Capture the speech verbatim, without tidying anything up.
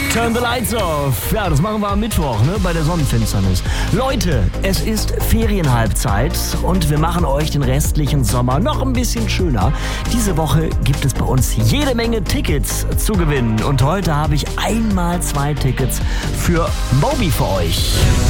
Turn the lights off. Ja, das machen wir am Mittwoch, ne, bei der Sonnenfinsternis. Leute, es ist Ferienhalbzeit und wir machen euch den restlichen Sommer noch ein bisschen schöner. Diese Woche gibt es bei uns jede Menge Tickets zu gewinnen. Und heute habe ich einmal zwei Tickets für Moby für euch.